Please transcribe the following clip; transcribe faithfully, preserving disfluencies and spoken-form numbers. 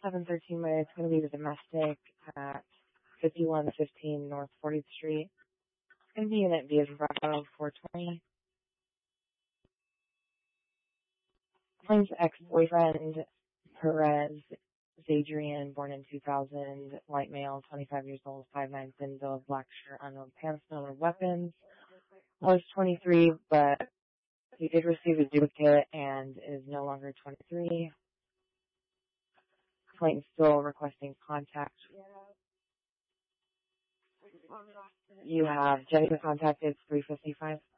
seven thirteen May. It's going to be the domestic at fifty-one fifteen North fortieth Street. It's going to be unit B as in Bravo four twenty. Claims ex-boyfriend Perez Zadrian, born in two thousand, white male, twenty-five years old, five nine, thin build, black shirt, unknown pants, no other weapons. Was twenty-three, but he did receive a duplicate and is no longer twenty-three. Complaint still requesting contact. You have Jenny to contact. It's three fifty-five.